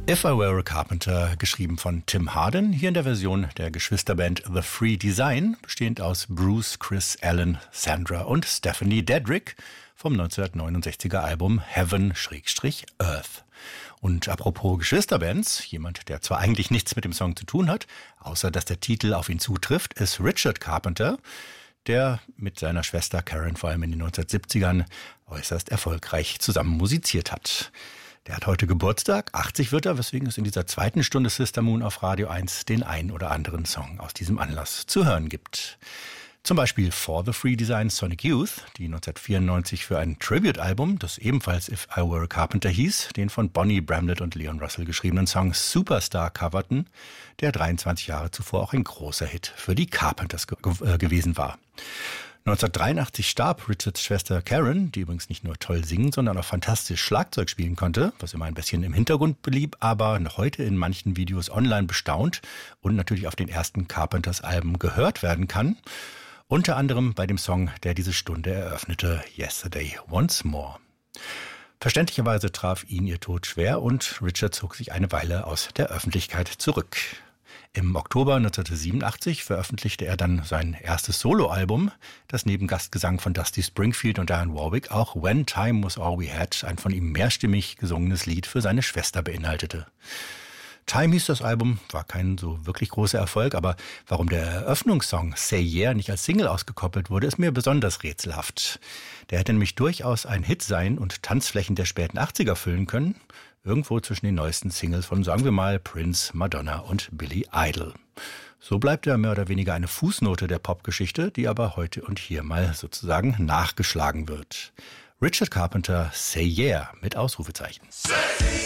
If I Were a Carpenter, geschrieben von Tim Hardin, hier in der Version der Geschwisterband The Free Design, bestehend aus Bruce, Chris, Alan, Sandra und Stephanie Dedrick vom 1969er Album Heaven/Earth. Und apropos Geschwisterbands, jemand, der zwar eigentlich nichts mit dem Song zu tun hat, außer dass der Titel auf ihn zutrifft, ist Richard Carpenter, der mit seiner Schwester Karen vor allem in den 1970ern äußerst erfolgreich zusammen musiziert hat. Der hat heute Geburtstag, 80 wird er, weswegen es in dieser zweiten Stunde Sister Moon auf Radio 1 den ein oder anderen Song aus diesem Anlass zu hören gibt. Zum Beispiel For the Free Design Sonic Youth, die 1994 für ein Tribute-Album, das ebenfalls If I Were a Carpenter hieß, den von Bonnie Bramlett und Leon Russell geschriebenen Song Superstar coverten, der 23 Jahre zuvor auch ein großer Hit für die Carpenters gewesen war. 1983 starb Richards Schwester Karen, die übrigens nicht nur toll singen, sondern auch fantastisch Schlagzeug spielen konnte, was immer ein bisschen im Hintergrund blieb, aber noch heute in manchen Videos online bestaunt und natürlich auf den ersten Carpenters-Alben gehört werden kann. Unter anderem bei dem Song, der diese Stunde eröffnete, Yesterday Once More. Verständlicherweise traf ihn ihr Tod schwer und Richard zog sich eine Weile aus der Öffentlichkeit zurück. Im Oktober 1987 veröffentlichte er dann sein erstes Soloalbum, das neben Gastgesang von Dusty Springfield und Dionne Warwick auch When Time Was All We Had, ein von ihm mehrstimmig gesungenes Lied für seine Schwester beinhaltete. Time hieß das Album, war kein so wirklich großer Erfolg, aber warum der Eröffnungssong Say Yeah nicht als Single ausgekoppelt wurde, ist mir besonders rätselhaft. Der hätte nämlich durchaus ein Hit sein und Tanzflächen der späten 80er füllen können, irgendwo zwischen den neuesten Singles von, sagen wir mal, Prince, Madonna und Billy Idol. So bleibt er mehr oder weniger eine Fußnote der Popgeschichte, die aber heute und hier mal sozusagen nachgeschlagen wird. Richard Carpenter, Say Yeah mit Ausrufezeichen. Say